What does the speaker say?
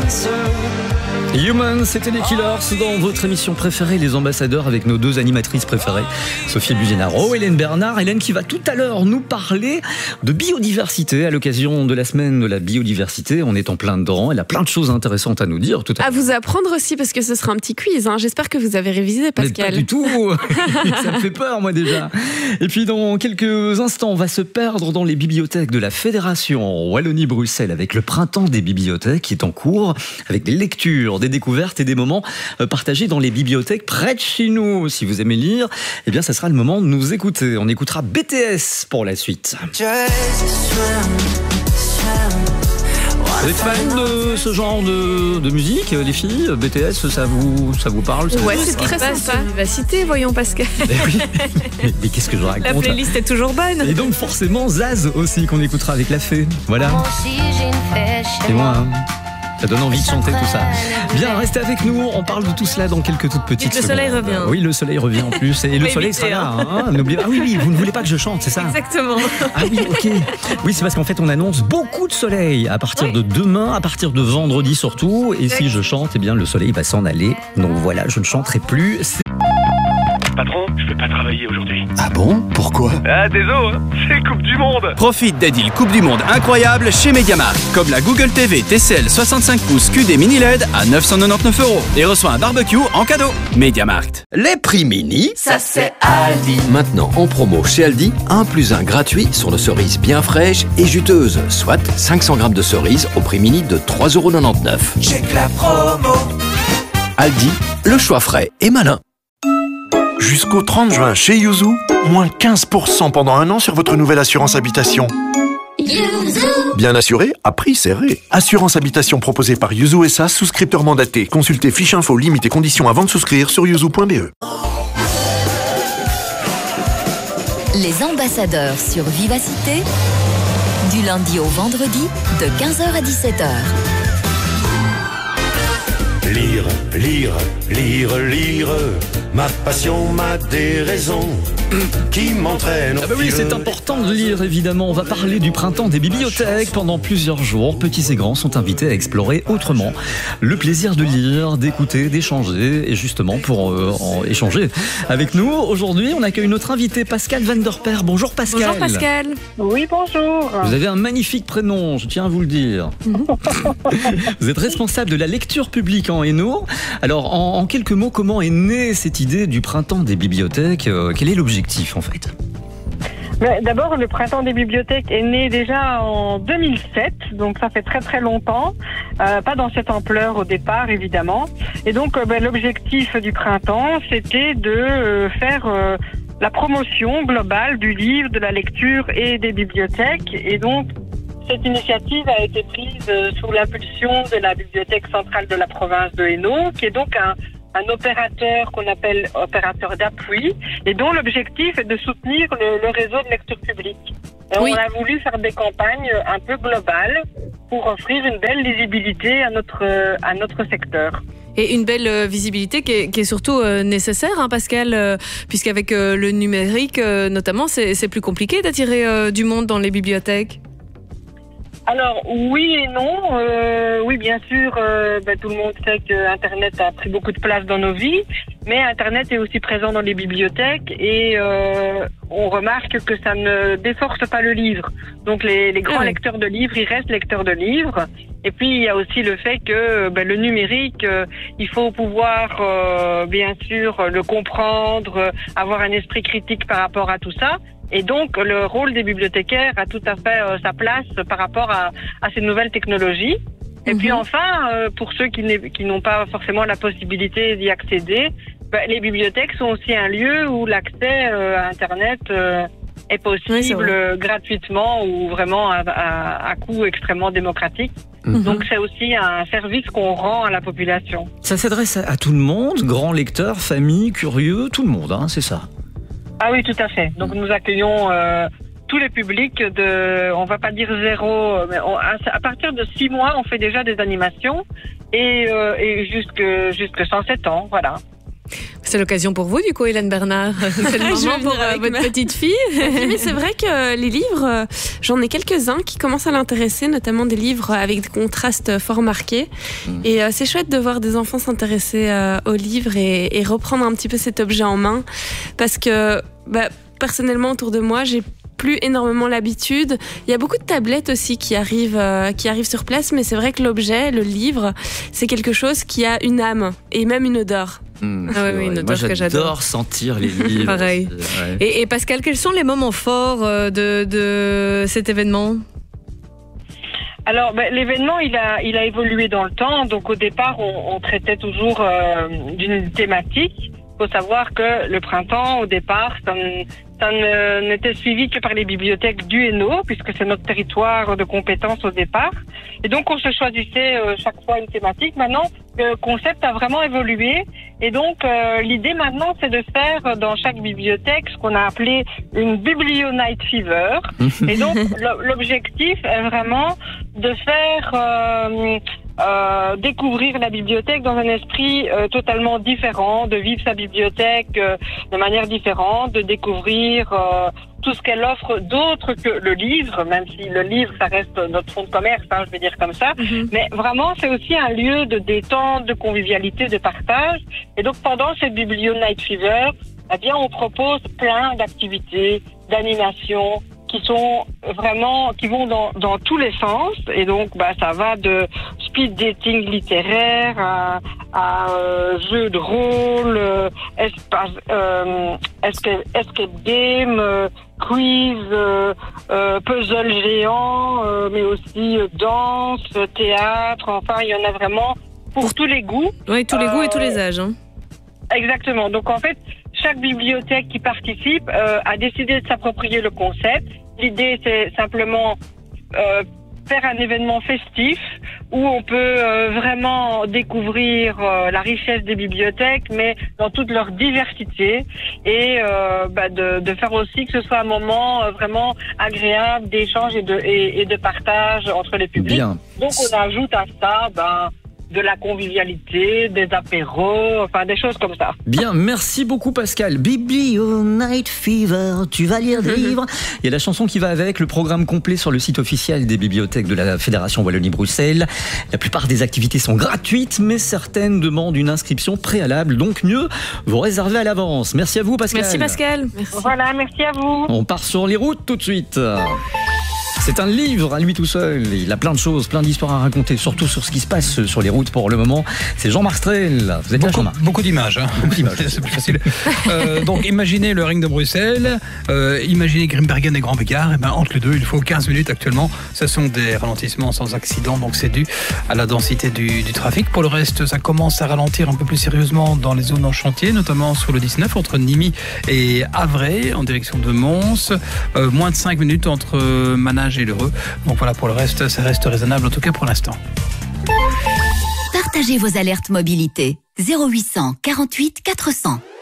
Human, c'était les Killers dans votre émission préférée, Les Ambassadeurs, avec nos deux animatrices préférées, Sophie Bugenaro, Hélène Bernard. Hélène qui va tout à l'heure nous parler de biodiversité à l'occasion de la semaine de la biodiversité. On est en plein dedans, elle a plein de choses intéressantes à nous dire tout à l'heure. À vous apprendre aussi, parce que ce sera un petit quiz. J'espère que vous avez révisé, Pascal. Mais pas du tout. Ça me fait peur, moi, déjà. Et puis, dans quelques instants, on va se perdre dans les bibliothèques de la Fédération Wallonie-Bruxelles avec le printemps des bibliothèques qui est en cours, avec des lectures, des découvertes et des moments partagés dans les bibliothèques près de chez nous. Si vous aimez lire, eh bien, ça sera le moment de nous écouter. On écoutera BTS pour la suite. Vous êtes fan de ce genre de musique, les filles? BTS, ça vous parle? Ouais, c'est très sympa. Vivacité, voyons, Pascal. Oui. Mais qu'est-ce que je raconte? La playlist est toujours bonne. Et donc forcément Zaz aussi, qu'on écoutera avec la fée. Voilà. C'est moi, hein. Ça donne envie de chanter tout ça. Bien, restez avec nous, on parle de tout cela dans quelques toutes petites secondes. Le soleil revient. Oui, le soleil revient en plus. Et le soleil sera là. Hein. N'oubliez pas. Ah oui, vous ne voulez pas que je chante, c'est ça? Exactement. Ah oui, ok. Oui, c'est parce qu'en fait, on annonce beaucoup de soleil à partir de demain, à partir de vendredi surtout. Et si je chante, eh bien, le soleil va s'en aller. Donc voilà, je ne chanterai plus. Patron, je peux pas travailler aujourd'hui. Ah bon? Pourquoi? Ah, désolé, hein, c'est Coupe du Monde. Profite des deals Coupe du Monde incroyables chez MediaMarkt. Comme la Google TV TCL 65 pouces QD mini LED à 999 € et reçois un barbecue en cadeau. MediaMarkt. Les prix mini, ça c'est Aldi. maintenant en promo chez Aldi, 1 + 1 gratuit sur nos cerises bien fraîches et juteuses, soit 500 grammes de cerises au prix mini de 3,99 €. Check la promo. Aldi, le choix frais et malin. Jusqu'au 30 juin chez Yuzu, moins 15% pendant 1 an sur votre nouvelle assurance habitation. Bien assuré, à prix serré. Assurance habitation proposée par Yuzu SA, souscripteur mandaté. Consultez fiche info, limites et conditions avant de souscrire sur yuzu.be. Les ambassadeurs sur Vivacité, du lundi au vendredi, de 15h à 17h. Lire, lire, lire, lire, ma passion m'a des raisons qui m'entraînent. Ah bah oui, c'est important de lire, évidemment. On va parler du printemps des bibliothèques. Pendant plusieurs jours, petits et grands sont invités à explorer autrement le plaisir de lire, d'écouter, d'échanger. Et justement, pour en échanger avec nous, aujourd'hui, on accueille notre invité, Pascal Van der Per. Bonjour Pascal. Bonjour Pascal. Oui, bonjour. Vous avez un magnifique prénom, je tiens à vous le dire. Vous êtes responsable de la lecture publique en Hainaut. Alors, en quelques mots, comment est née cette idée du printemps des bibliothèques? Quel est l'objectif, en fait? D'abord, le printemps des bibliothèques est né déjà en 2007, donc ça fait très très longtemps, pas dans cette ampleur au départ évidemment. Et donc l'objectif du printemps, c'était de faire la promotion globale du livre, de la lecture et des bibliothèques. Et donc cette initiative a été prise sous l'impulsion de la Bibliothèque centrale de la province de Hainaut, qui est donc un opérateur qu'on appelle opérateur d'appui et dont l'objectif est de soutenir le réseau de lecture publique. Et on a voulu faire des campagnes un peu globales pour offrir une belle lisibilité à notre secteur. Et une belle visibilité qui est surtout nécessaire, hein, Pascal, puisqu'avec le numérique notamment, c'est plus compliqué d'attirer du monde dans les bibliothèques. Alors oui et non. Oui, bien sûr, tout le monde sait que Internet a pris beaucoup de place dans nos vies, mais Internet est aussi présent dans les bibliothèques et on remarque que ça ne déforce pas le livre. Donc les grands lecteurs de livres, ils restent lecteurs de livres. Et puis il y a aussi le fait que le numérique, il faut pouvoir bien sûr le comprendre, avoir un esprit critique par rapport à tout ça. Et donc, le rôle des bibliothécaires a tout à fait sa place par rapport à ces nouvelles technologies. Et puis enfin, pour ceux qui n'ont pas forcément la possibilité d'y accéder, les bibliothèques sont aussi un lieu où l'accès à Internet est possible gratuitement ou vraiment à coût extrêmement démocratique. Donc c'est aussi un service qu'on rend à la population. Ça s'adresse à tout le monde, grands lecteurs, familles, curieux, tout le monde, hein, c'est ça? Ah oui, tout à fait. Donc nous accueillons tous les publics on va pas dire zéro, mais à partir de 6 mois, on fait déjà des animations et jusque 107 ans, voilà. C'est l'occasion pour vous, du coup, Hélène Bernard. C'est le moment pour votre petite fille. Oui, mais c'est vrai que les livres, j'en ai quelques-uns qui commencent à l'intéresser, notamment des livres avec des contrastes fort marqués. Et c'est chouette de voir des enfants s'intéresser aux livres et reprendre un petit peu cet objet en main. Parce que, personnellement, autour de moi, j'ai plus énormément l'habitude. Il y a beaucoup de tablettes aussi qui arrivent sur place, mais c'est vrai que l'objet, le livre, c'est quelque chose qui a une âme et même une odeur. Une odeur Moi, que j'adore. j'adore sentir les livres. Pareil. Ouais. Et Pascal, quels sont les moments forts de cet événement ? Alors, l'événement, il a évolué dans le temps. Donc, au départ, on traitait toujours d'une thématique. Il faut savoir que le printemps, au départ, ça n'était suivi que par les bibliothèques du Hainaut, puisque c'est notre territoire de compétence au départ. Et donc, on se choisissait chaque fois une thématique. Maintenant, le concept a vraiment évolué. Et donc, l'idée maintenant, c'est de faire dans chaque bibliothèque ce qu'on a appelé une Biblio Night Fever. Et donc, l'objectif est vraiment de faire découvrir la bibliothèque dans un esprit totalement différent, de vivre sa bibliothèque de manière différente, de découvrir tout ce qu'elle offre d'autre que le livre, même si le livre, ça reste notre fonds de commerce, je vais dire comme ça. Mais vraiment, c'est aussi un lieu de détente, de convivialité, de partage. Et donc, pendant cette Biblio Night Fever, on propose plein d'activités, d'animations, qui vont dans tous les sens. Et donc, ça va de speed dating littéraire à jeux de rôle, escape game, quiz, puzzle géant, mais aussi danse, théâtre. Enfin, il y en a vraiment pour tous les goûts. Oui, tous les goûts et tous les âges. Exactement. Donc, en fait, chaque bibliothèque qui participe a décidé de s'approprier le concept. L'idée, c'est simplement faire un événement festif où on peut vraiment découvrir la richesse des bibliothèques, mais dans toute leur diversité, et de faire aussi que ce soit un moment vraiment agréable d'échange et de partage entre les publics. Bien. Donc, on ajoute à ça de la convivialité, des apéros, enfin des choses comme ça. Bien, merci beaucoup Pascal. Biblio Night Fever, tu vas lire des livres. Il y a la chanson qui va avec, le programme complet sur le site officiel des bibliothèques de la Fédération Wallonie-Bruxelles. La plupart des activités sont gratuites, mais certaines demandent une inscription préalable, donc mieux vous réserver à l'avance. Merci à vous Pascal. Merci Pascal. Merci. Voilà, merci à vous. On part sur les routes tout de suite. C'est un livre à lui tout seul. Il a plein de choses, plein d'histoires à raconter, surtout sur ce qui se passe sur les routes pour le moment. C'est Jean-Marc Strel. Vous êtes là, Jean-Marc ? Beaucoup d'images. Beaucoup d'images. C'est plus facile. Donc, imaginez le ring de Bruxelles, imaginez Grimbergen et Grand Bégard. Et entre les deux, il faut 15 minutes actuellement. Ce sont des ralentissements sans accident, donc c'est dû à la densité du trafic. Pour le reste, ça commence à ralentir un peu plus sérieusement dans les zones en chantier, notamment sur le 19 entre Nîmes et Havray en direction de Mons. Moins de 5 minutes entre Manage et l'Heureux. Donc voilà, pour le reste, ça reste raisonnable, en tout cas pour l'instant. Partagez vos alertes mobilité. 0800 48 400.